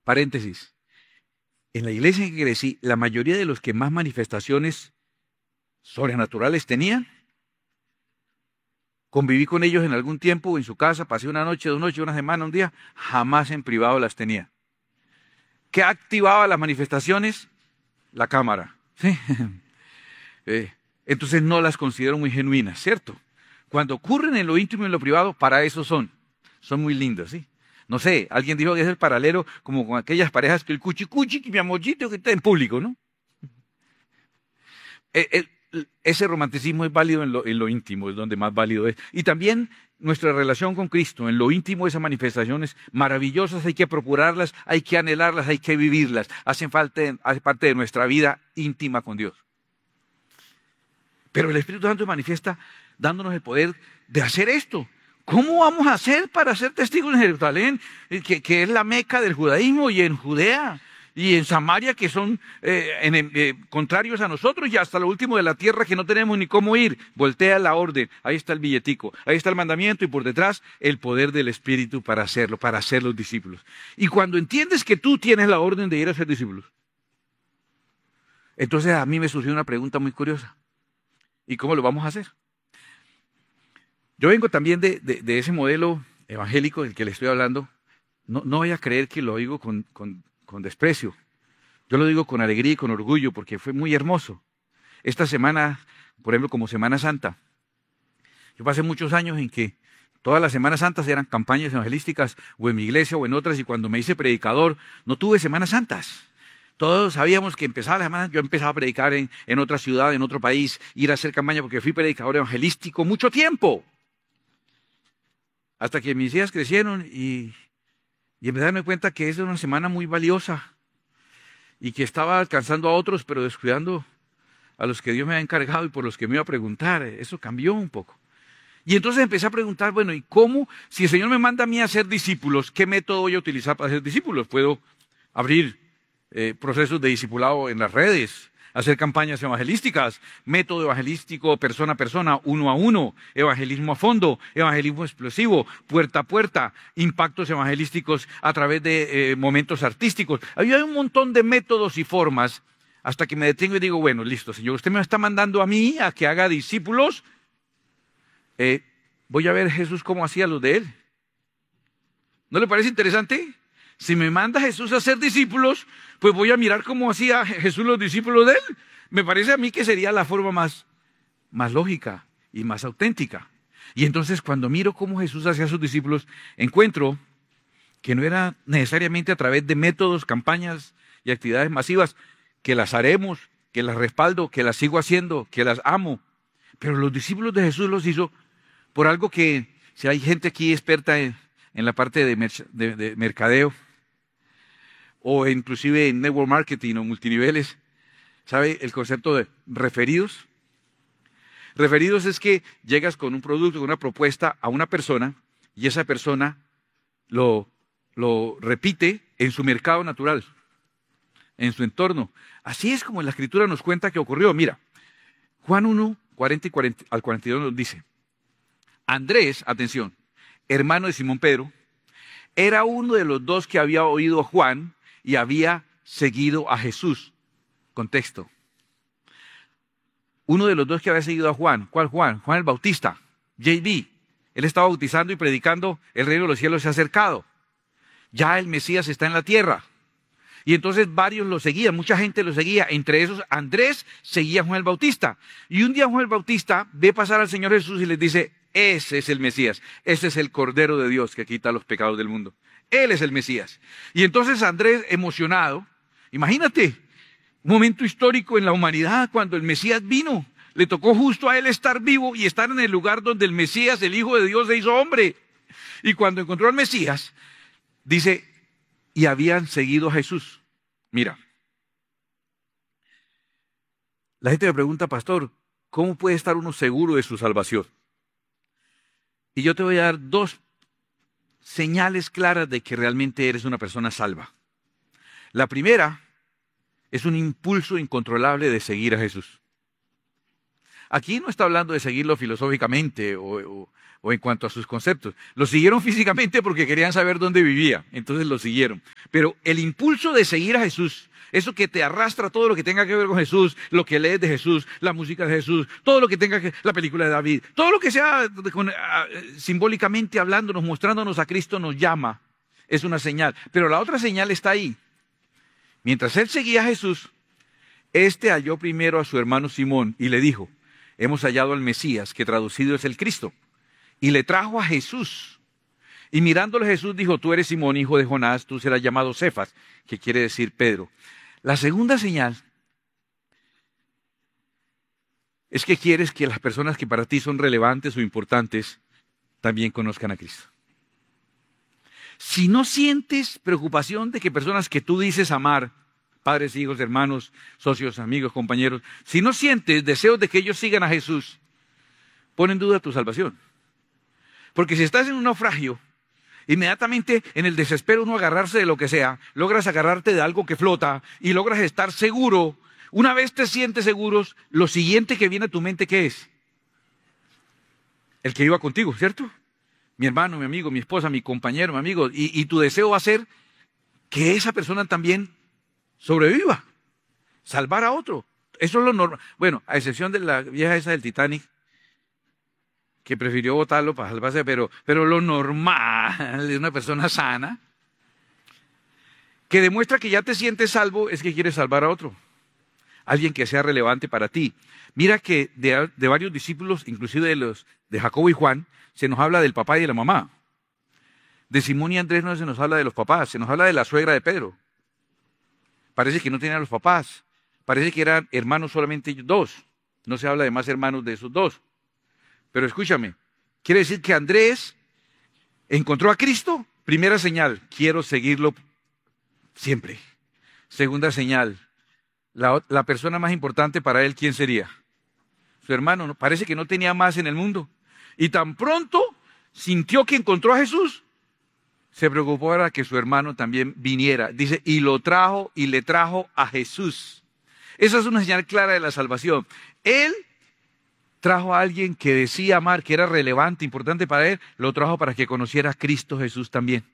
Paréntesis. En la iglesia en que crecí, la mayoría de los que más manifestaciones sobrenaturales tenían, conviví con ellos en algún tiempo, en su casa, pasé una noche, 2 noches, una semana, un día, jamás en privado las tenía. ¿Qué activaba las manifestaciones? La cámara. ¿Sí? Entonces no las considero muy genuinas, ¿cierto? Cuando ocurren en lo íntimo y en lo privado, para eso son. Son muy lindos, ¿sí? No sé, alguien dijo que es el paralelo como con aquellas parejas que el cuchi, que mi amorcito que está en público, ¿no? Ese romanticismo es válido en lo íntimo, es donde más válido es. Y también nuestra relación con Cristo, en lo íntimo, esas manifestaciones maravillosas, hay que procurarlas, hay que anhelarlas, hay que vivirlas. Hace parte de nuestra vida íntima con Dios. Pero el Espíritu Santo se manifiesta dándonos el poder de hacer esto. ¿Cómo vamos a hacer para ser testigos en Jerusalén, que es la meca del judaísmo, y en Judea, y en Samaria, que son contrarios a nosotros, y hasta lo último de la tierra, que no tenemos ni cómo ir? Voltea la orden, ahí está el billetico, ahí está el mandamiento, y por detrás el poder del Espíritu para hacerlo, para ser los discípulos. Y cuando entiendes que tú tienes la orden de ir a ser discípulos, entonces a mí me surgió una pregunta muy curiosa. ¿Y cómo lo vamos a hacer? Yo vengo también de ese modelo evangélico del que le estoy hablando. No voy a creer que lo digo con desprecio. Yo lo digo con alegría y con orgullo porque fue muy hermoso. Esta semana, por ejemplo, como Semana Santa, yo pasé muchos años en que todas las Semanas Santas eran campañas evangelísticas, o en mi iglesia o en otras, y cuando me hice predicador no tuve Semanas Santas. Todos sabíamos que empezaba la semana, yo empezaba a predicar en otra ciudad, en otro país, ir a hacer campaña porque fui predicador evangelístico mucho tiempo. Hasta que mis hijas crecieron y empecé a darme cuenta que esa era una semana muy valiosa y que estaba alcanzando a otros, pero descuidando a los que Dios me había encargado y por los que me iba a preguntar. Eso cambió un poco. Y entonces empecé a preguntar, bueno, ¿y cómo? Si el Señor me manda a mí a ser discípulos, ¿qué método voy a utilizar para ser discípulos? Puedo abrir procesos de discipulado en las redes, hacer campañas evangelísticas, método evangelístico persona a persona, uno a uno, evangelismo a fondo, evangelismo explosivo, puerta a puerta, impactos evangelísticos a través de momentos artísticos. Hay un montón de métodos y formas hasta que me detengo y digo, bueno, listo, Señor, usted me está mandando a mí a que haga discípulos. Voy a ver Jesús cómo hacía los de él. ¿No le parece interesante? Si me manda Jesús a ser discípulos, pues voy a mirar cómo hacía Jesús los discípulos de él. Me parece a mí que sería la forma más lógica y más auténtica. Y entonces cuando miro cómo Jesús hacía a sus discípulos, encuentro que no era necesariamente a través de métodos, campañas y actividades masivas, que las haremos, que las respaldo, que las sigo haciendo, que las amo. Pero los discípulos de Jesús los hizo por algo que, si hay gente aquí experta en la parte de mercadeo, o inclusive en network marketing o multiniveles, ¿sabe el concepto de referidos? Referidos es que llegas con un producto, con una propuesta a una persona, y esa persona lo repite en su mercado natural, en su entorno. Así es como la Escritura nos cuenta que ocurrió. Mira, Juan 1, 40 al 42 nos dice, Andrés, atención, hermano de Simón Pedro, era uno de los 2 que había oído a Juan y había seguido a Jesús. Contexto. Uno de los 2 que había seguido a Juan. ¿Cuál Juan? Juan el Bautista, JB. Él estaba bautizando y predicando, el reino de los cielos se ha acercado. Ya el Mesías está en la tierra. Y entonces varios lo seguían, mucha gente lo seguía. Entre esos, Andrés seguía a Juan el Bautista. Y un día Juan el Bautista ve pasar al Señor Jesús y les dice, ese es el Mesías, ese es el Cordero de Dios que quita los pecados del mundo. Él es el Mesías. Y entonces Andrés, emocionado, imagínate, un momento histórico en la humanidad cuando el Mesías vino. Le tocó justo a él estar vivo y estar en el lugar donde el Mesías, el Hijo de Dios, se hizo hombre. Y cuando encontró al Mesías, dice, y habían seguido a Jesús. Mira, la gente me pregunta, pastor, ¿cómo puede estar uno seguro de su salvación? Y yo te voy a dar 2 señales claras de que realmente eres una persona salva. La primera es un impulso incontrolable de seguir a Jesús. Aquí no está hablando de seguirlo filosóficamente o o en cuanto a sus conceptos. Lo siguieron físicamente porque querían saber dónde vivía, entonces lo siguieron. Pero el impulso de seguir a Jesús, eso que te arrastra todo lo que tenga que ver con Jesús, lo que lees de Jesús, la música de Jesús, todo lo que tenga que, la película de David, todo lo que sea simbólicamente hablándonos, mostrándonos a Cristo nos llama, es una señal. Pero la otra señal está ahí. Mientras él seguía a Jesús, este halló primero a su hermano Simón y le dijo, hemos hallado al Mesías, que traducido es el Cristo. Y le trajo a Jesús. Y mirándole Jesús dijo, tú eres Simón, hijo de Jonás, tú serás llamado Cefas, que quiere decir Pedro. La segunda señal es que quieres que las personas que para ti son relevantes o importantes también conozcan a Cristo. Si no sientes preocupación de que personas que tú dices amar, padres, hijos, hermanos, socios, amigos, compañeros, si no sientes deseos de que ellos sigan a Jesús, pon en duda tu salvación. Porque si estás en un naufragio, inmediatamente en el desespero uno agarrarse de lo que sea, logras agarrarte de algo que flota y logras estar seguro. Una vez te sientes seguros, lo siguiente que viene a tu mente, ¿qué es? El que iba contigo, ¿cierto? Mi hermano, mi amigo, mi esposa, mi compañero, mi amigo. Y tu deseo va a ser que esa persona también sobreviva, salvar a otro. Eso es lo normal. Bueno, a excepción de la vieja esa del Titanic, que prefirió botarlo para salvarse, pero lo normal de una persona sana, que demuestra que ya te sientes salvo, es que quieres salvar a otro. Alguien que sea relevante para ti. Mira que de varios discípulos, inclusive de Jacobo y Juan, se nos habla del papá y de la mamá. De Simón y Andrés no se nos habla de los papás, se nos habla de la suegra de Pedro. Parece que no tenían los papás, parece que eran hermanos solamente ellos dos. No se habla de más hermanos de esos dos. Pero escúchame, quiere decir que Andrés encontró a Cristo. Primera señal, quiero seguirlo siempre. Segunda señal, la persona más importante para él, ¿quién sería? Su hermano. Parece que no tenía más en el mundo. Y tan pronto sintió que encontró a Jesús, se preocupó para que su hermano también viniera. Dice, y lo trajo y le trajo a Jesús. Esa es una señal clara de la salvación. Él trajo a alguien que decía amar, que era relevante, importante para él, lo trajo para que conociera a Cristo Jesús también.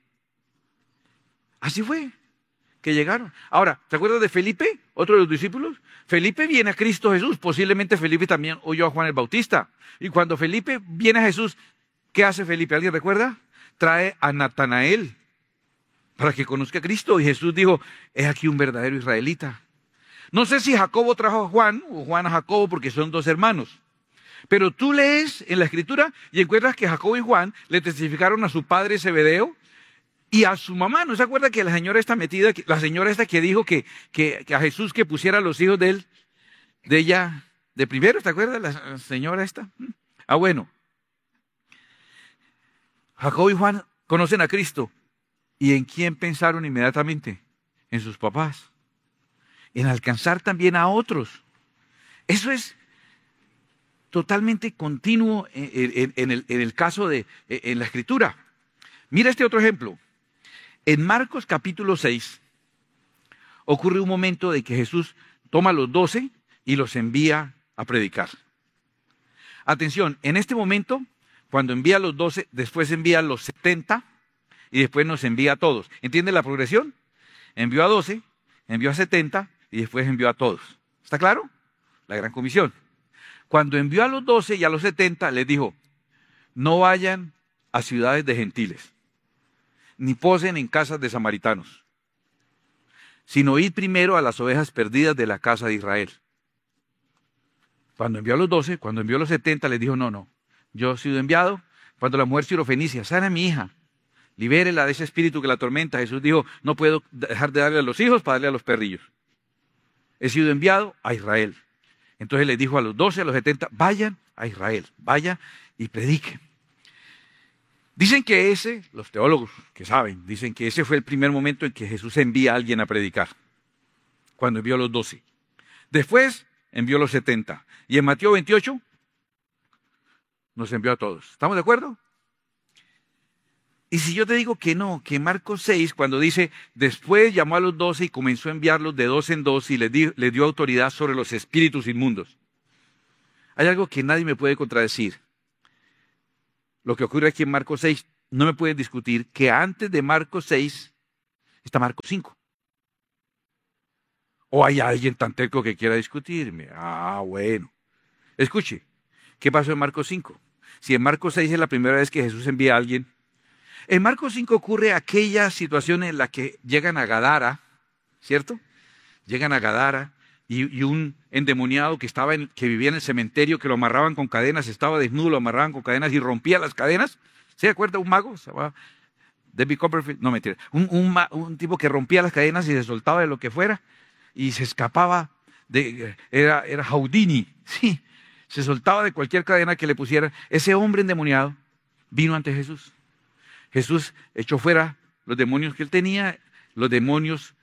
Así fue que llegaron. Ahora, ¿te acuerdas de Felipe, otro de los discípulos? Felipe viene a Cristo Jesús, posiblemente Felipe también oyó a Juan el Bautista. Y cuando Felipe viene a Jesús, ¿qué hace Felipe? ¿Alguien recuerda? Trae a Natanael para que conozca a Cristo. Y Jesús dijo, es aquí un verdadero israelita. No sé si Jacobo trajo a Juan o Juan a Jacobo porque son dos hermanos. Pero tú lees en la Escritura y encuentras que Jacobo y Juan le testificaron a su padre Zebedeo y a su mamá. ¿No se acuerda que la señora esta metida, la señora esta que dijo que a Jesús que pusiera a los hijos de ella de primero? ¿Te acuerdas la señora esta? Ah, bueno. Jacobo y Juan conocen a Cristo. ¿Y en quién pensaron inmediatamente? En sus papás. En alcanzar también a otros. Eso es totalmente continuo en el caso en la Escritura. Mira este otro ejemplo. En Marcos capítulo 6 ocurre un momento de que Jesús toma a los 12 y los envía a predicar. Atención, en este momento, cuando envía a los 12, después envía a los 70 y después nos envía a todos. ¿Entiende la progresión? Envió a 12, envió a 70 y después envió a todos. ¿Está claro? La gran comisión. Cuando envió a los 12 y a los 70, les dijo, no vayan a ciudades de gentiles, ni posen en casas de samaritanos, sino id primero a las ovejas perdidas de la casa de Israel. Cuando envió a los 12, cuando envió a los 70, les dijo, no, yo he sido enviado. Cuando la mujer sirofenicia, sana a mi hija, libérela de ese espíritu que la atormenta. Jesús dijo, no puedo dejar de darle a los hijos para darle a los perrillos. He sido enviado a Israel. Entonces les dijo a los 12, a los 70, vayan a Israel, vayan y prediquen. Dicen que los teólogos que saben, dicen que ese fue el primer momento en que Jesús envía a alguien a predicar, cuando envió a los 12. Después envió a los 70. Y en Mateo 28 nos envió a todos. ¿Estamos de acuerdo? Y si yo te digo que no, que Marcos 6, cuando dice, después llamó a los 12 y comenzó a enviarlos de dos en dos y les dio autoridad sobre los espíritus inmundos. Hay algo que nadie me puede contradecir. lo que ocurre aquí en Marcos 6, no me pueden discutir que antes de Marcos 6 está Marcos 5. ¿O hay alguien tan terco que quiera discutirme? Ah, bueno. Escuche, ¿qué pasó en Marcos 5? Si en Marcos 6 es la primera vez que Jesús envía a alguien, en Marcos 5 ocurre aquella situación en la que llegan a Gadara, ¿cierto? Llegan a Gadara y un endemoniado que vivía en el cementerio, que lo amarraban con cadenas, estaba desnudo, lo amarraban con cadenas y rompía las cadenas. ¿Se acuerda un mago? Se llamaba David Copperfield. No, mentira. Un tipo que rompía las cadenas y se soltaba de lo que fuera y se escapaba. Era Houdini, sí. Se soltaba de cualquier cadena que le pusieran. Ese hombre endemoniado vino ante Jesús. Jesús echó fuera los demonios que él tenía. Los demonios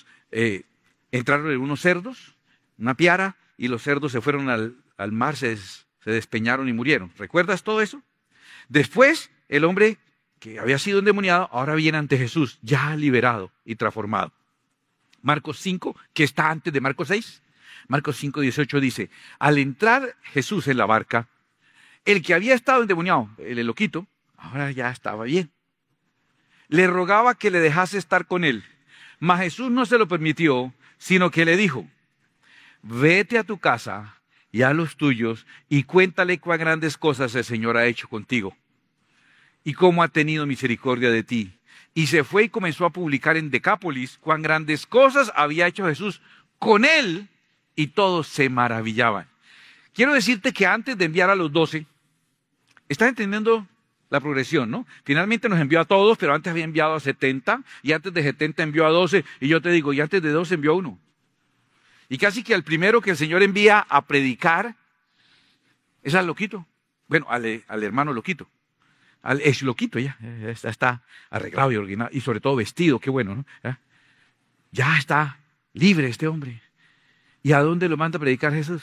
entraron en unos cerdos, una piara, y los cerdos se fueron al mar, se despeñaron y murieron. ¿Recuerdas todo eso? Después, el hombre que había sido endemoniado, ahora viene ante Jesús, ya liberado y transformado. Marcos 5, que está antes de Marcos 6. Marcos 5, 18 dice, al entrar Jesús en la barca, el que había estado endemoniado, el loquito, ahora ya estaba bien. Le rogaba que le dejase estar con él, mas Jesús no se lo permitió, sino que le dijo, vete a tu casa y a los tuyos y cuéntale cuán grandes cosas el Señor ha hecho contigo y cómo ha tenido misericordia de ti. Y se fue y comenzó a publicar en Decápolis cuán grandes cosas había hecho Jesús con él, y todos se maravillaban. Quiero decirte que antes de enviar a los 12, ¿estás entendiendo la progresión, no? Finalmente nos envió a todos, pero antes había enviado a 70, y antes de 70 envió a 12, y yo te digo, y antes de 12 envió a uno. Y casi que al primero que el Señor envía a predicar es al loquito. Bueno, al hermano loquito. Al ex loquito ya está arreglado y originado, y sobre todo vestido, qué bueno, ¿no? Ya está libre este hombre. ¿Y a dónde lo manda a predicar Jesús?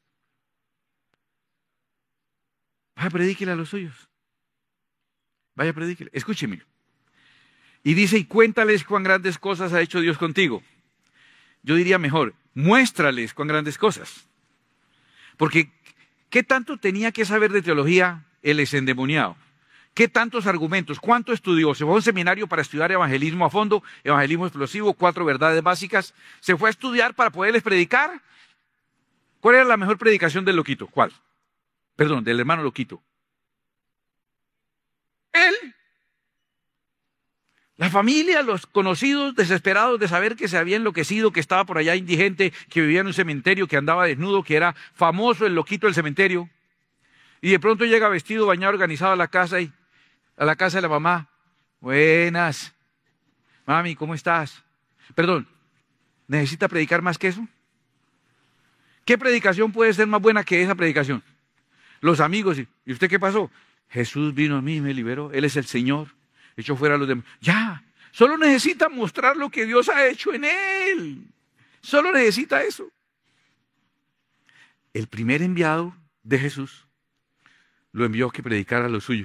Vaya, predíquele a los suyos. Vaya, predíquele. Escúcheme. Y dice, y cuéntales cuán grandes cosas ha hecho Dios contigo. Yo diría mejor, muéstrales cuán grandes cosas. Porque, ¿qué tanto tenía que saber de teología el exendemoniado? ¿Qué tantos argumentos? ¿Cuánto estudió? ¿Se fue a un seminario para estudiar evangelismo a fondo, evangelismo explosivo, 4 verdades básicas? ¿Se fue a estudiar para poderles predicar? ¿Cuál era la mejor predicación del loquito? ¿Cuál? Perdón, del hermano loquito. Él. La familia, los conocidos, desesperados de saber que se había enloquecido, que estaba por allá indigente, que vivía en un cementerio, que andaba desnudo, que era famoso el loquito del cementerio. Y de pronto llega vestido, bañado, organizado a la casa de la mamá. Buenas. Mami, ¿cómo estás? Perdón, ¿necesita predicar más que eso? ¿Qué predicación puede ser más buena que esa predicación? Los amigos, ¿y usted qué pasó? Jesús vino a mí y me liberó, Él es el Señor, echó fuera a los demás. Ya, solo necesita mostrar lo que Dios ha hecho en Él. Solo necesita eso. El primer enviado de Jesús lo envió que predicara a los suyos,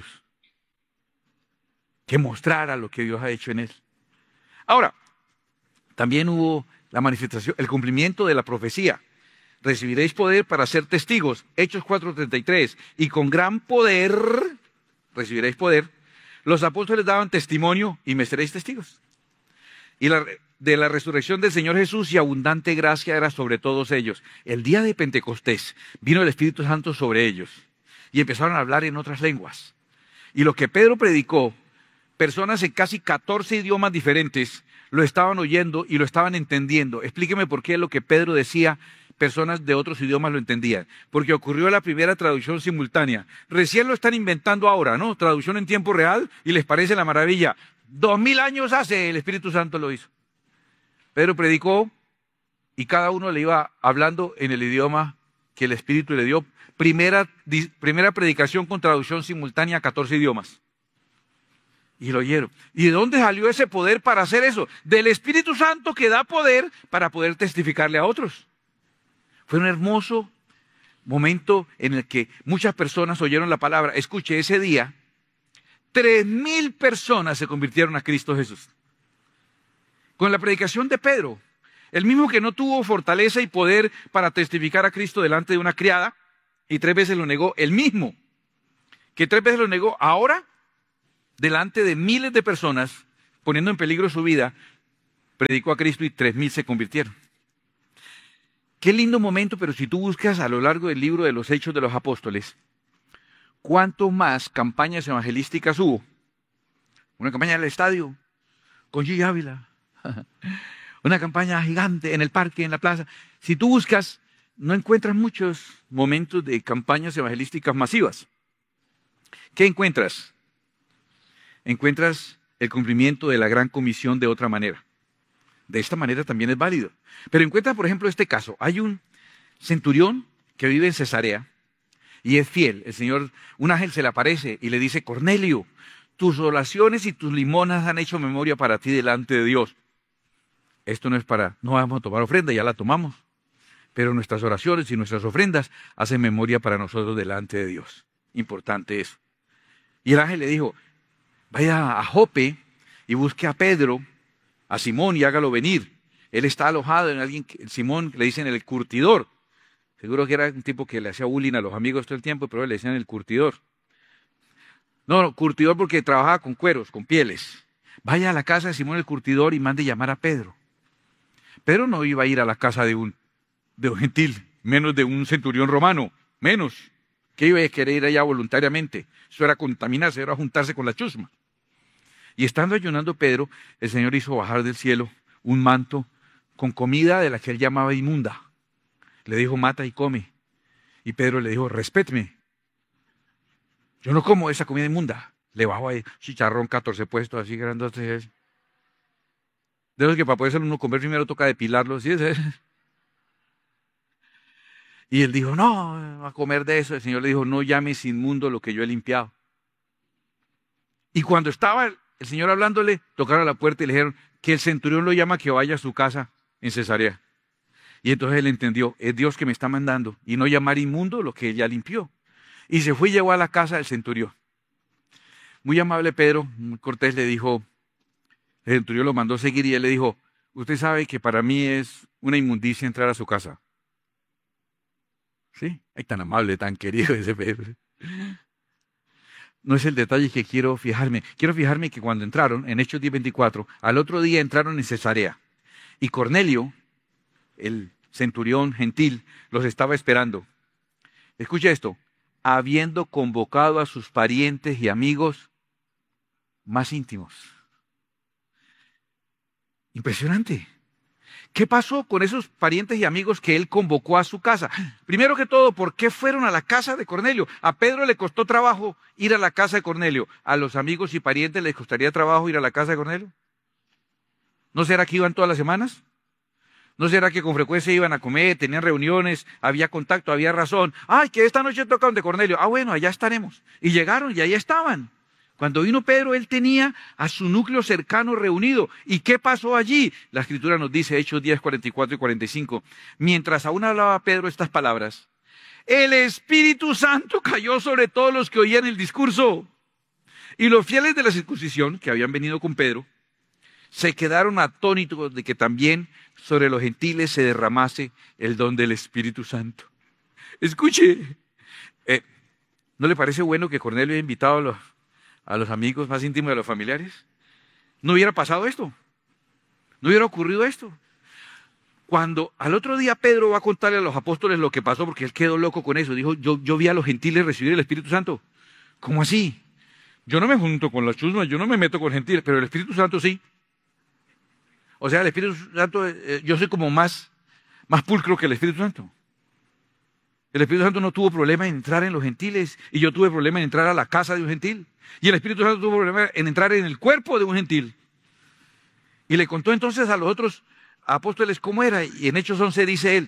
que mostrara lo que Dios ha hecho en él. Ahora, también hubo la manifestación, el cumplimiento de la profecía. Recibiréis poder para ser testigos, Hechos 4:33, y con gran poder, recibiréis poder, los apóstoles daban testimonio y me seréis testigos. Y de la resurrección del Señor Jesús y abundante gracia era sobre todos ellos. El día de Pentecostés vino el Espíritu Santo sobre ellos y empezaron a hablar en otras lenguas. Y lo que Pedro predicó, personas en casi 14 idiomas diferentes lo estaban oyendo y lo estaban entendiendo. Explíqueme por qué lo que Pedro decía, personas de otros idiomas lo entendían. Porque ocurrió la primera traducción simultánea. Recién lo están inventando ahora, ¿no? Traducción en tiempo real y les parece la maravilla. 2000 años hace el Espíritu Santo lo hizo. Pedro predicó y cada uno le iba hablando en el idioma que el Espíritu le dio. Primera predicación con traducción simultánea a 14 idiomas. Y lo oyeron. ¿Y de dónde salió ese poder para hacer eso? Del Espíritu Santo que da poder para poder testificarle a otros. Fue un hermoso momento en el que muchas personas oyeron la palabra. Escuche, ese día, 3000 personas se convirtieron a Cristo Jesús. Con la predicación de Pedro, el mismo que no tuvo fortaleza y poder para testificar a Cristo delante de una criada, y 3 veces lo negó, el mismo que 3 veces lo negó, ahora, delante de miles de personas, poniendo en peligro su vida, predicó a Cristo y 3,000 se convirtieron. Qué lindo momento, pero si tú buscas a lo largo del libro de los Hechos de los Apóstoles, ¿cuánto más campañas evangelísticas hubo? Una campaña en el estadio, con Gigi Ávila. Una campaña gigante en el parque, en la plaza. Si tú buscas, no encuentras muchos momentos de campañas evangelísticas masivas. ¿Qué encuentras? Encuentras el cumplimiento de la gran comisión de otra manera. De esta manera también es válido. Pero encuentras, por ejemplo, este caso. Hay un centurión que vive en Cesarea y es fiel. El Señor, un ángel se le aparece y le dice: Cornelio, tus oraciones y tus limonas han hecho memoria para ti delante de Dios. Esto no vamos a tomar ofrenda, ya la tomamos. Pero nuestras oraciones y nuestras ofrendas hacen memoria para nosotros delante de Dios. Importante eso. Y el ángel le dijo: vaya a Jope y busque a Pedro, a Simón, y hágalo venir. Él está alojado en alguien, Simón le dicen el curtidor. Seguro que era un tipo que le hacía bullying a los amigos todo el tiempo, pero le decían el curtidor. No, curtidor porque trabajaba con cueros, con pieles. Vaya a la casa de Simón el curtidor y mande llamar a Pedro. Pedro no iba a ir a la casa de un gentil, menos de un centurión romano, menos. Que iba a querer ir allá voluntariamente. Eso era contaminarse, era juntarse con la chusma. Y estando ayunando Pedro, el Señor hizo bajar del cielo un manto con comida de la que él llamaba inmunda. Le dijo: mata y come. Y Pedro le dijo: respéteme. Yo no como esa comida inmunda. Le bajo ahí chicharrón 14 puestos así grandotes. De los que para poder uno comer primero toca depilarlo. ¿Sí? Y él dijo: no, a comer de eso. El Señor le dijo: no llames inmundo lo que yo he limpiado. Y cuando estaba el Señor hablándole, tocaron a la puerta y le dijeron que el centurión lo llama que vaya a su casa en Cesarea. Y entonces él entendió: es Dios que me está mandando, y no llamar inmundo lo que él ya limpió. Y se fue y llegó a la casa del centurión. Muy amable Pedro, muy cortés, le dijo, el centurión lo mandó seguir y él le dijo: usted sabe que para mí es una inmundicia entrar a su casa. ¿Sí? Ay, tan amable, tan querido ese Pedro. No es el detalle que quiero fijarme. Quiero fijarme que cuando entraron, en Hechos 10:24, al otro día entraron en Cesarea. Y Cornelio, el centurión gentil, los estaba esperando. Escucha esto: habiendo convocado a sus parientes y amigos más íntimos. Impresionante. ¿Qué pasó con esos parientes y amigos que él convocó a su casa? Primero que todo, ¿por qué fueron a la casa de Cornelio? A Pedro le costó trabajo ir a la casa de Cornelio. ¿A los amigos y parientes les costaría trabajo ir a la casa de Cornelio? ¿No será que iban todas las semanas? ¿No será que con frecuencia iban a comer, tenían reuniones, había contacto, había razón? ¡Ay, que esta noche toca donde Cornelio! Ah, bueno, allá estaremos. Y llegaron y ahí estaban. Cuando vino Pedro, él tenía a su núcleo cercano reunido. ¿Y qué pasó allí? La Escritura nos dice, Hechos 10, 44 y 45. Mientras aún hablaba Pedro estas palabras, el Espíritu Santo cayó sobre todos los que oían el discurso. Y los fieles de la circuncisión, que habían venido con Pedro, se quedaron atónitos de que también sobre los gentiles se derramase el don del Espíritu Santo. Escuche, ¿no le parece bueno que Cornelio haya invitado a los amigos más íntimos de los familiares? No hubiera pasado esto, no hubiera ocurrido esto. Cuando al otro día Pedro va a contarle a los apóstoles lo que pasó, porque él quedó loco con eso, dijo, yo vi a los gentiles recibir el Espíritu Santo. ¿Cómo así? Yo no me junto con las chusmas, yo no me meto con gentiles, pero el Espíritu Santo sí. O sea, el Espíritu Santo, yo soy como más pulcro que el Espíritu Santo. El Espíritu Santo no tuvo problema en entrar en los gentiles y yo tuve problema en entrar a la casa de un gentil. Y el Espíritu Santo tuvo problema en entrar en el cuerpo de un gentil. Y le contó entonces a los otros apóstoles cómo era. Y en Hechos 11 dice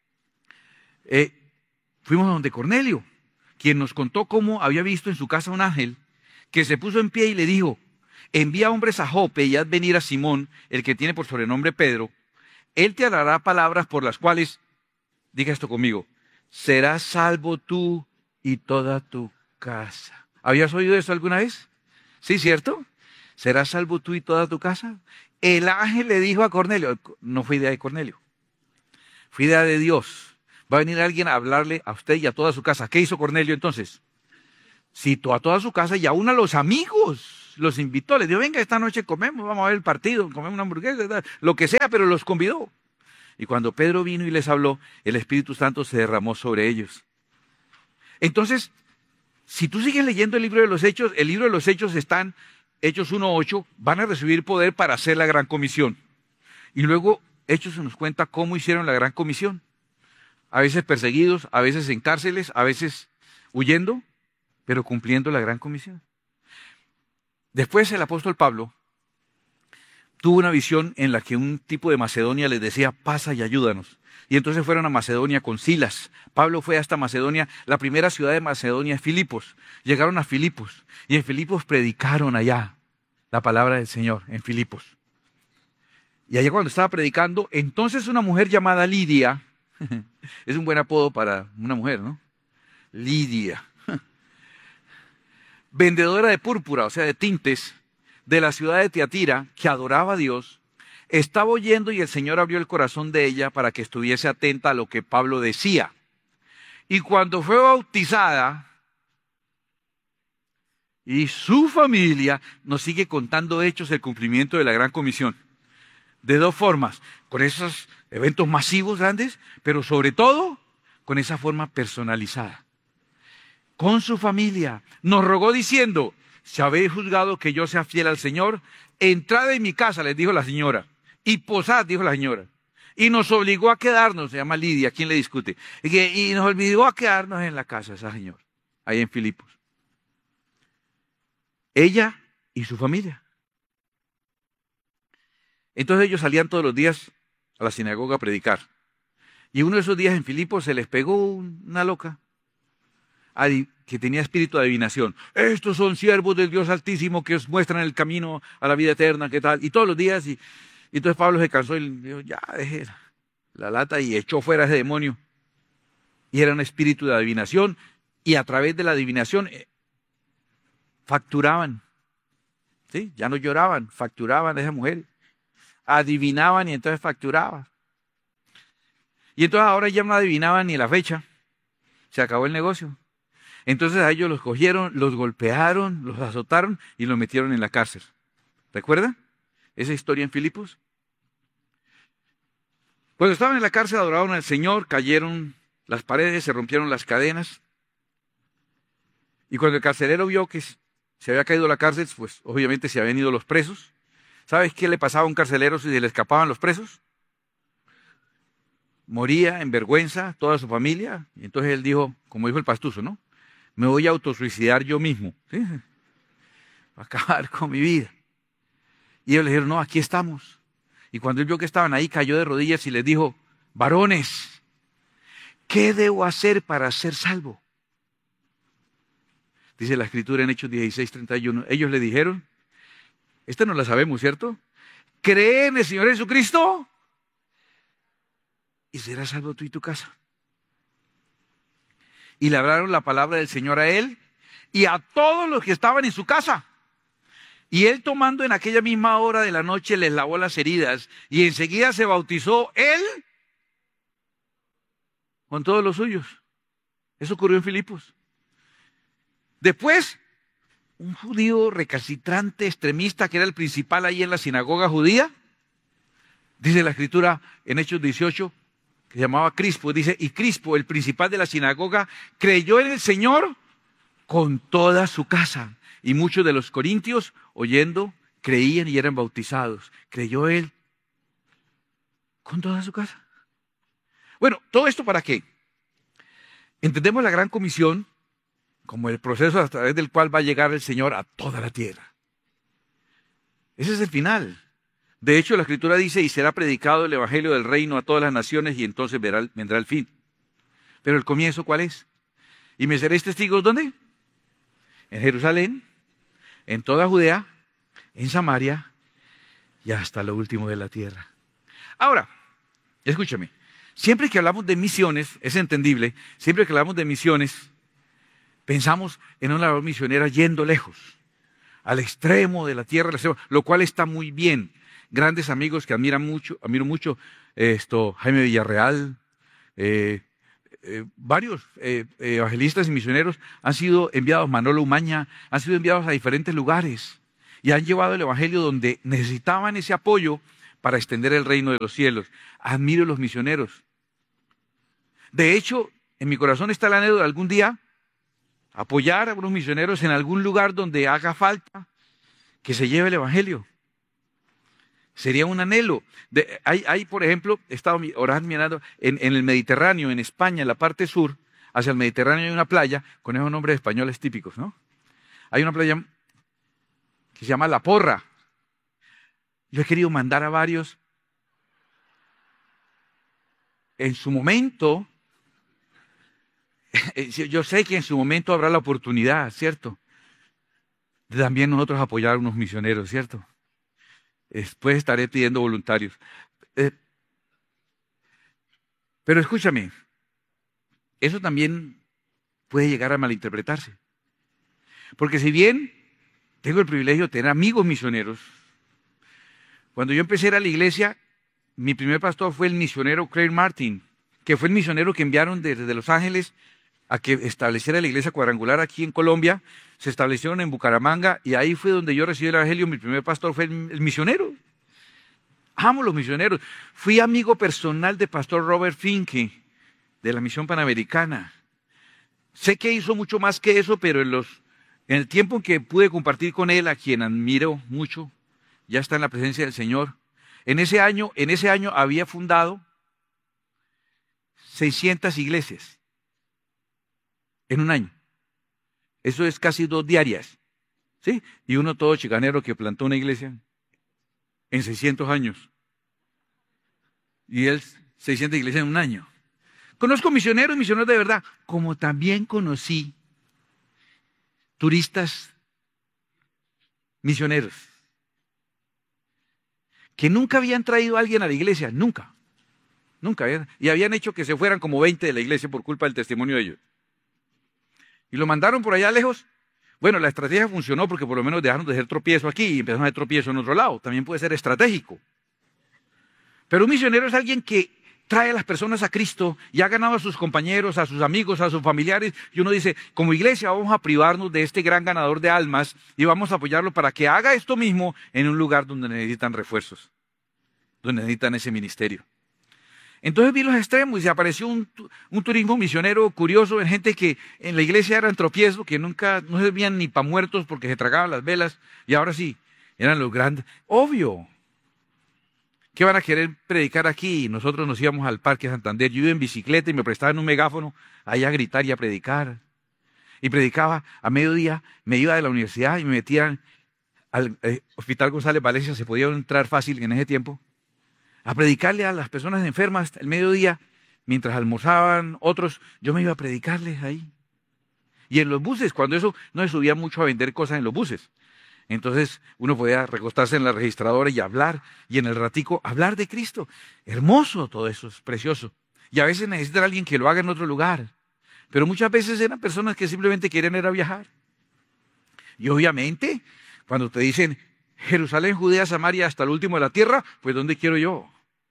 él, fuimos donde Cornelio, quien nos contó cómo había visto en su casa un ángel que se puso en pie y le dijo, envía hombres a Jope y haz venir a Simón, el que tiene por sobrenombre Pedro. Él te hablará palabras por las cuales, diga esto conmigo, serás salvo tú y toda tu casa. ¿Habías oído eso alguna vez? ¿Sí, cierto? ¿Serás salvo tú y toda tu casa? El ángel le dijo a Cornelio, no fue idea de Cornelio, fue idea de Dios. Va a venir alguien a hablarle a usted y a toda su casa. ¿Qué hizo Cornelio entonces? citó a toda su casa y aún a los amigos los invitó. Les dijo, venga, esta noche comemos, vamos a ver el partido, comemos una hamburguesa, lo que sea, pero los convidó. Y cuando Pedro vino y les habló, el Espíritu Santo se derramó sobre ellos. Entonces, si tú sigues leyendo el libro de los Hechos están, Hechos 1:8, van a recibir poder para hacer la gran comisión. Y luego Hechos nos cuenta cómo hicieron la gran comisión. A veces perseguidos, a veces en cárceles, a veces huyendo, pero cumpliendo la gran comisión. Después el apóstol Pablo tuvo una visión en la que un tipo de Macedonia les decía, pasa y ayúdanos. Y entonces fueron a Macedonia con Silas. Pablo fue hasta Macedonia. La primera ciudad de Macedonia es Filipos. Llegaron a Filipos y en Filipos predicaron allá la palabra del Señor, en Filipos. Y allá cuando estaba predicando, entonces una mujer llamada Lidia, es un buen apodo para una mujer, ¿no? Lidia, vendedora de púrpura, o sea, de tintes, de la ciudad de Tiatira, que adoraba a Dios, estaba oyendo y el Señor abrió el corazón de ella para que estuviese atenta a lo que Pablo decía. Y cuando fue bautizada, y su familia nos sigue contando hechos del cumplimiento de la gran comisión. De dos formas, con esos eventos masivos grandes, pero sobre todo con esa forma personalizada. Con su familia. Nos rogó diciendo, si habéis juzgado que yo sea fiel al Señor, entrad en mi casa, les dijo la señora, y posad, dijo la señora. Y nos obligó a quedarnos, se llama Lidia, ¿quién le discute? Y nos obligó a quedarnos en la casa de esa señora, ahí en Filipos. Ella y su familia. Entonces ellos salían todos los días a la sinagoga a predicar. Y uno de esos días en Filipos se les pegó una loca que tenía espíritu de adivinación. Estos son siervos del Dios Altísimo que os muestran el camino a la vida eterna, ¿qué tal? Y todos los días, y entonces Pablo se cansó y dijo, ya, deje la lata y echó fuera a ese demonio. Y era un espíritu de adivinación y a través de la adivinación facturaban. ¿Sí? Ya no lloraban, facturaban a esa mujer. Adivinaban y entonces facturaban. Y entonces ahora ya no adivinaban ni la fecha. Se acabó el negocio. Entonces a ellos los cogieron, los golpearon, los azotaron y los metieron en la cárcel. ¿Recuerdan esa historia en Filipos? Cuando estaban en la cárcel adoraron al Señor, cayeron las paredes, se rompieron las cadenas. Y cuando el carcelero vio que se había caído la cárcel, pues obviamente se habían ido los presos. ¿Sabes qué le pasaba a un carcelero si se le escapaban los presos? Moría en vergüenza toda su familia. Y entonces él dijo, como dijo el pastuso, ¿no? Me voy a autosuicidar yo mismo. ¿Sí? A acabar con mi vida. Y ellos le dijeron, no, aquí estamos. Y cuando él vio que estaban ahí, cayó de rodillas y les dijo, varones, ¿qué debo hacer para ser salvo? Dice la Escritura en Hechos 16:31. Ellos le dijeron, esta no la sabemos, ¿cierto? Cree en el Señor Jesucristo y serás salvo tú y tu casa. Y le hablaron la palabra del Señor a él y a todos los que estaban en su casa. Y él, tomando en aquella misma hora de la noche, les lavó las heridas y enseguida se bautizó él con todos los suyos. Eso ocurrió en Filipos. Después, un judío recalcitrante, extremista, que era el principal ahí en la sinagoga judía, dice la Escritura en Hechos 18, que se llamaba Crispo, dice, y Crispo, el principal de la sinagoga, creyó en el Señor con toda su casa. Y muchos de los corintios, oyendo, creían y eran bautizados. ¿Creyó él con toda su casa? Bueno, ¿todo esto para qué? Entendemos la gran comisión como el proceso a través del cual va a llegar el Señor a toda la tierra. Ese es el final. De hecho, la Escritura dice, y será predicado el Evangelio del Reino a todas las naciones y entonces vendrá el fin. Pero el comienzo, ¿cuál es? Y me seréis testigos, ¿dónde? En Jerusalén, en toda Judea, en Samaria y hasta lo último de la tierra. Ahora, escúchame, siempre que hablamos de misiones, es entendible, siempre que hablamos de misiones, pensamos en una labor misionera yendo lejos, al extremo de la tierra, lo cual está muy bien. Grandes amigos que admiro mucho, Jaime Villarreal, varios evangelistas y misioneros han sido enviados, Manolo Umaña, han sido enviados a diferentes lugares y han llevado el evangelio donde necesitaban ese apoyo para extender el reino de los cielos. Admiro a los misioneros. De hecho, en mi corazón está el anhelo de algún día apoyar a unos misioneros en algún lugar donde haga falta que se lleve el evangelio. Sería un anhelo. Hay, por ejemplo, he estado mirando en el Mediterráneo, en España, en la parte sur, hacia el Mediterráneo hay una playa con esos nombres españoles típicos, ¿no? Hay una playa que se llama La Porra. Yo he querido mandar a varios. En su momento, yo sé que en su momento habrá la oportunidad, ¿cierto? De también nosotros apoyar a unos misioneros, ¿cierto? Después estaré pidiendo voluntarios. Pero escúchame, eso también puede llegar a malinterpretarse. Porque si bien tengo el privilegio de tener amigos misioneros, cuando yo empecé a ir a la iglesia, mi primer pastor fue el misionero Craig Martin, que fue el misionero que enviaron desde Los Ángeles a que estableciera la iglesia cuadrangular aquí en Colombia. Se establecieron en Bucaramanga y ahí fue donde yo recibí el evangelio. Mi primer pastor fue el misionero. Amo los misioneros. Fui amigo personal de pastor Robert Finke, de la Misión Panamericana. Sé que hizo mucho más que eso, pero en el tiempo en que pude compartir con él, a quien admiro mucho, ya está en la presencia del Señor. En ese año había fundado 600 iglesias. En un año. Eso es casi 2 diarias. ¿Sí? Y uno todo chicanero que plantó una iglesia en 600 años. Y él 600 iglesias en un año. Conozco misioneros de verdad, como también conocí turistas misioneros que nunca habían traído a alguien a la iglesia, nunca. Y habían hecho que se fueran como 20 de la iglesia por culpa del testimonio de ellos. Y lo mandaron por allá lejos. Bueno, la estrategia funcionó porque por lo menos dejaron de hacer tropiezo aquí y empezaron a hacer tropiezo en otro lado. También puede ser estratégico. Pero un misionero es alguien que trae a las personas a Cristo y ha ganado a sus compañeros, a sus amigos, a sus familiares. Y uno dice, como iglesia vamos a privarnos de este gran ganador de almas y vamos a apoyarlo para que haga esto mismo en un lugar donde necesitan refuerzos, donde necesitan ese ministerio. Entonces vi los extremos y se apareció un turismo misionero curioso en gente que en la iglesia eran tropiezos, que nunca no servían ni para muertos porque se tragaban las velas y ahora sí, eran los grandes. Obvio. ¿Qué van a querer predicar aquí? Nosotros nos íbamos al Parque Santander, yo iba en bicicleta y me prestaban un megáfono ahí a gritar y a predicar. Y predicaba a mediodía, me iba de la universidad y me metían al Hospital González Valencia, se podía entrar fácil en ese tiempo, a predicarle a las personas enfermas el mediodía, mientras almorzaban otros, yo me iba a predicarles ahí. Y en los buses, cuando eso no se subía mucho a vender cosas en los buses. Entonces uno podía recostarse en la registradora y hablar, y en el ratico hablar de Cristo. Hermoso todo eso, es precioso. Y a veces necesitan a alguien que lo haga en otro lugar. Pero muchas veces eran personas que simplemente querían ir a viajar. Y obviamente, cuando te dicen Jerusalén, Judea, Samaria, hasta el último de la tierra, pues ¿dónde quiero yo?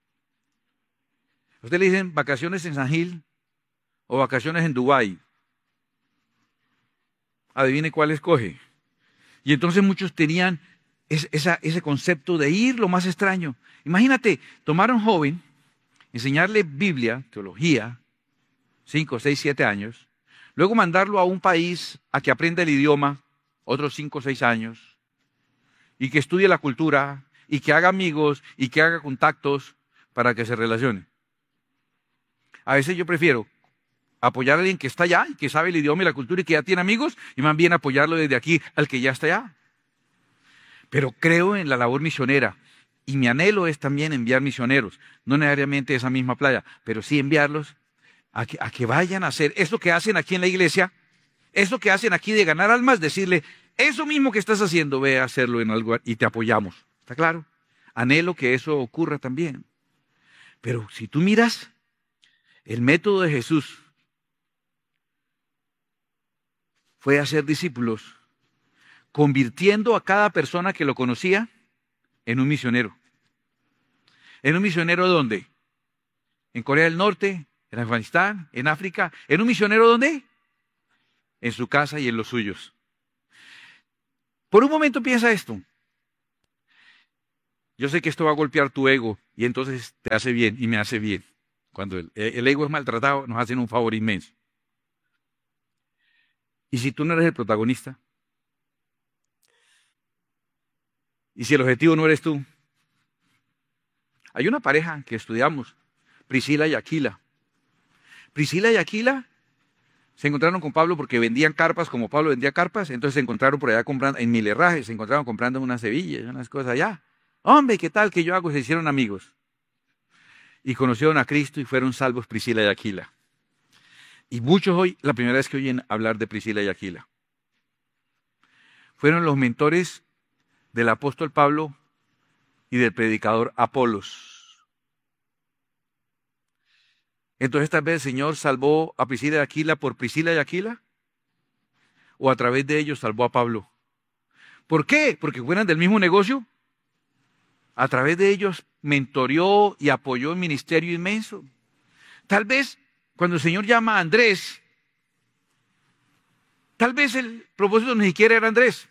A usted le dicen vacaciones en San Gil o vacaciones en Dubái. Adivine cuál escoge. Y entonces muchos tenían ese concepto de ir lo más extraño. Imagínate, tomar a un joven, enseñarle Biblia, teología, 5, 6, 7 años, luego mandarlo a un país a que aprenda el idioma, otros 5, 6 años, y que estudie la cultura, y que haga amigos, y que haga contactos para que se relacione. A veces yo prefiero apoyar a alguien que está allá, y que sabe el idioma y la cultura, y que ya tiene amigos, y más bien apoyarlo desde aquí al que ya está allá. Pero creo en la labor misionera, y mi anhelo es también enviar misioneros, no necesariamente a esa misma playa, pero sí enviarlos a que vayan a hacer eso que hacen aquí en la iglesia, eso que hacen aquí de ganar almas, decirle, eso mismo que estás haciendo, ve a hacerlo en algo y te apoyamos. ¿Está claro? Anhelo que eso ocurra también. Pero si tú miras el método de Jesús, fue hacer discípulos, convirtiendo a cada persona que lo conocía en un misionero. ¿En un misionero dónde? En Corea del Norte, en Afganistán, en África, en un misionero ¿dónde? En su casa y en los suyos. Por un momento piensa esto. Yo sé que esto va a golpear tu ego y entonces te hace bien y me hace bien. Cuando el ego es maltratado, nos hacen un favor inmenso. ¿Y si tú no eres el protagonista? ¿Y si el objetivo no eres tú? Hay una pareja que estudiamos, Priscila y Aquila. Priscila y Aquila se encontraron con Pablo porque vendían carpas, como Pablo vendía carpas, entonces se encontraron por allá comprando, en Mil Herrajes, se encontraron comprando unas hebillas, unas cosas allá. Hombre, ¿qué tal que yo hago? Se hicieron amigos. Y conocieron a Cristo y fueron salvos Priscila y Aquila. Y muchos hoy, la primera vez que oyen hablar de Priscila y Aquila. Fueron los mentores del apóstol Pablo y del predicador Apolos. Entonces tal vez el Señor salvó a Priscila y Aquila por Priscila y Aquila, o a través de ellos salvó a Pablo. ¿Por qué? Porque fueran del mismo negocio. A través de ellos mentoreó y apoyó el ministerio inmenso. Tal vez cuando el Señor llama a Andrés, tal vez el propósito ni siquiera era Andrés.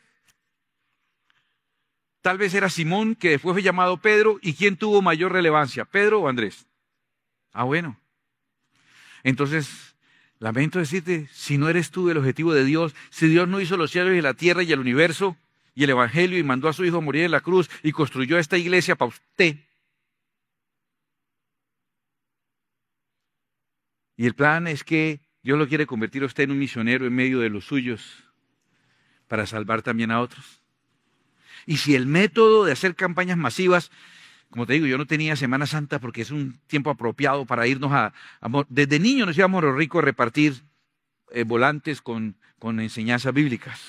Tal vez era Simón, que después fue llamado Pedro. ¿Y quién tuvo mayor relevancia, Pedro o Andrés? Ah, bueno. Entonces, lamento decirte, si no eres tú el objetivo de Dios, si Dios no hizo los cielos y la tierra y el universo y el evangelio y mandó a su hijo a morir en la cruz y construyó esta iglesia para usted. Y el plan es que Dios lo quiere convertir a usted en un misionero en medio de los suyos para salvar también a otros. Y si el método de hacer campañas masivas, como te digo, yo no tenía Semana Santa porque es un tiempo apropiado para irnos desde niños nos íbamos a Río Rico a repartir volantes con enseñanzas bíblicas.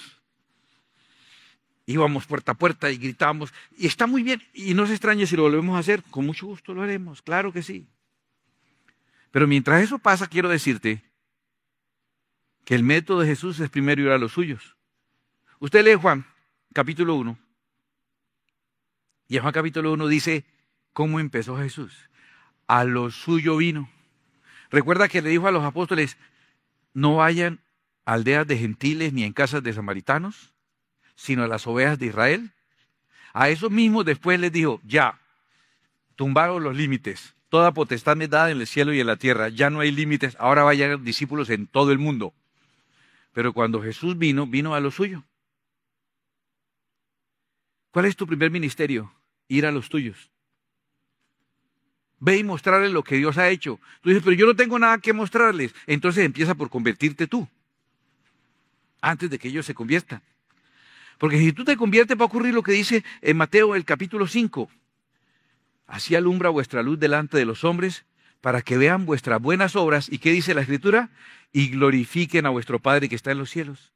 Íbamos puerta a puerta y gritábamos, y está muy bien, y no se extrañe si lo volvemos a hacer, con mucho gusto lo haremos, claro que sí. Pero mientras eso pasa, quiero decirte que el método de Jesús es primero ir a los suyos. Usted lee Juan, capítulo 1, y en Juan capítulo 1 dice cómo empezó Jesús. A lo suyo vino. Recuerda que le dijo a los apóstoles, no vayan a aldeas de gentiles ni en casas de samaritanos, sino a las ovejas de Israel. A esos mismos después les dijo, ya, tumbaron los límites. Toda potestad me es dada en el cielo y en la tierra. Ya no hay límites. Ahora vayan discípulos en todo el mundo. Pero cuando Jesús vino, vino a lo suyo. ¿Cuál es tu primer ministerio? Ir a los tuyos. Ve y mostrarles lo que Dios ha hecho. Tú dices, pero yo no tengo nada que mostrarles. Entonces empieza por convertirte tú, antes de que ellos se conviertan. Porque si tú te conviertes va a ocurrir lo que dice en Mateo el capítulo 5. Así alumbra vuestra luz delante de los hombres, para que vean vuestras buenas obras. ¿Y qué dice la Escritura? Y glorifiquen a vuestro Padre que está en los cielos.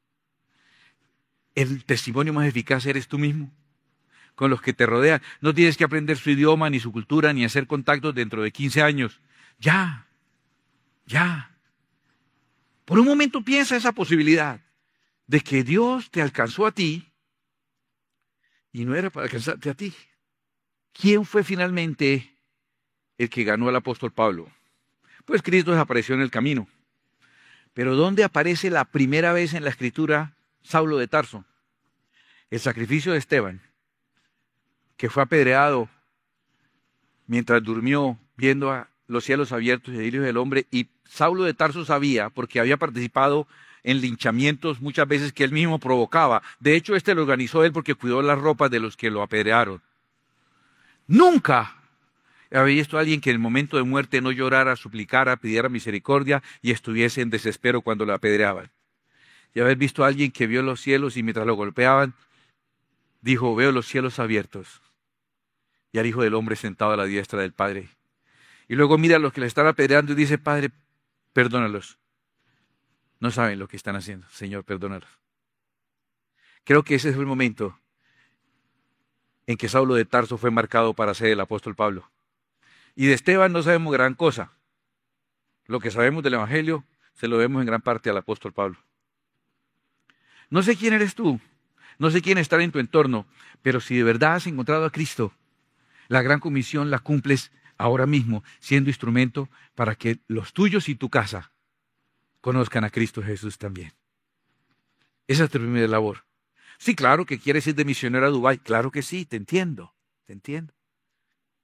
El testimonio más eficaz eres tú mismo, con los que te rodean. No tienes que aprender su idioma, ni su cultura, ni hacer contactos dentro de 15 años. Ya. Por un momento piensa esa posibilidad de que Dios te alcanzó a ti y no era para alcanzarte a ti. ¿Quién fue finalmente el que ganó al apóstol Pablo? Pues Cristo desapareció en el camino. Pero ¿dónde aparece la primera vez en la Escritura Saulo de Tarso? El sacrificio de Esteban, que fue apedreado mientras durmió viendo a los cielos abiertos y el Hijo del Hombre. Y Saulo de Tarso sabía, porque había participado en linchamientos muchas veces que él mismo provocaba. De hecho, lo organizó él porque cuidó las ropas de los que lo apedrearon. Nunca había visto a alguien que en el momento de muerte no llorara, suplicara, pidiera misericordia y estuviese en desespero cuando lo apedreaban. Y haber visto a alguien que vio los cielos y mientras lo golpeaban, dijo, veo los cielos abiertos y al Hijo del Hombre sentado a la diestra del Padre. Y luego mira a los que le están apedreando y dice, Padre, perdónalos. No saben lo que están haciendo. Señor, perdónalos. Creo que ese fue el momento en que Saulo de Tarso fue marcado para ser el apóstol Pablo. Y de Esteban no sabemos gran cosa. Lo que sabemos del Evangelio se lo debemos en gran parte al apóstol Pablo. No sé quién eres tú, no sé quién está en tu entorno, pero si de verdad has encontrado a Cristo, la gran comisión la cumples ahora mismo siendo instrumento para que los tuyos y tu casa conozcan a Cristo Jesús también. Esa es tu primera labor. Sí, claro que quieres ir de misionero a Dubái. Claro que sí, te entiendo, te entiendo.